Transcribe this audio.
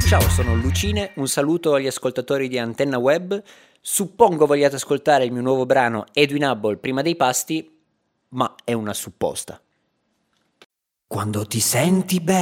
Ciao, sono Lucine, un saluto agli ascoltatori di Antenna Web. Suppongo vogliate ascoltare il mio nuovo brano Edwin Hubble prima dei pasti, ma è una supposta. Quando ti senti bene